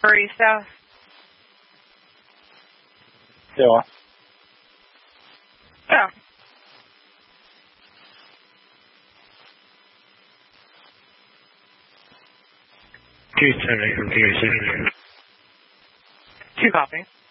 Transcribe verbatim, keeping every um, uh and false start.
barista? 有啊。 Oh. Two seven eight from Peterson. Two coffee.